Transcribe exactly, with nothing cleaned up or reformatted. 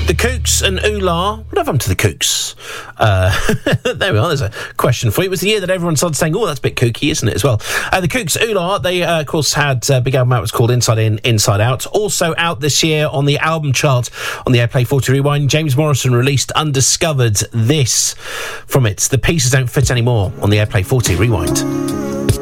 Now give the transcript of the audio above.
The Kooks and Oolah. What happened to the Kooks? Uh, there we are. There's a question for you. It was the year that everyone started saying, oh, that's a bit kooky, isn't it, as well? Uh, the Kooks, Oolah, they, uh, of course, had a big album out. It was called Inside In, Inside Out. Also out this year on the album chart on the Airplay forty Rewind, James Morrison released Undiscovered. This from it. The Pieces Don't Fit Anymore on the Airplay forty Rewind.